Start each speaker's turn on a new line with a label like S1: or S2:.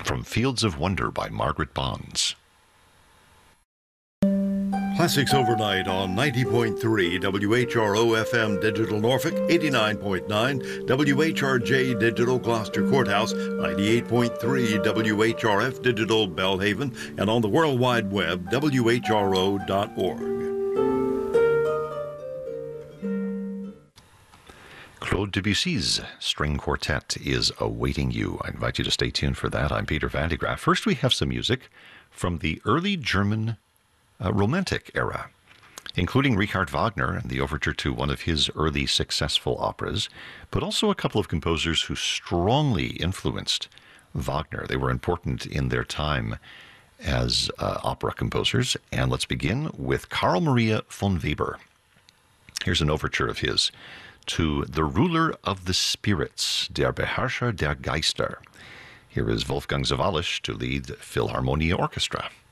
S1: from Fields of Wonder by Margaret Bonds.
S2: Classics Overnight on 90.3 WHRO FM Digital Norfolk, 89.9 WHRJ Digital Gloucester Courthouse, 98.3 WHRF Digital Belhaven, and on the World Wide Web, WHRO.org.
S1: Claude Debussy's String Quartet is awaiting you. I invite you to stay tuned for that. I'm Peter Van de Graaff. First, we have some music from the early German Romantic era, including Richard Wagner and the overture to one of his early successful operas, but also a couple of composers who strongly influenced Wagner. They were important in their time as opera composers. And let's begin with Carl Maria von Weber. Here's an overture of his to The Ruler of the Spirits, Der Beherrscher der Geister. Here is Wolfgang Sawallisch to lead Philharmonia Orchestra.